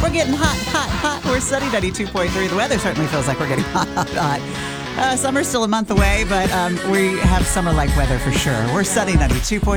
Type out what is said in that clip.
we're getting hot. We're sunny 92.3. The weather certainly feels like we're getting hot. Summer's still a month away, but we have summer-like weather for sure. We're sunny 92.3.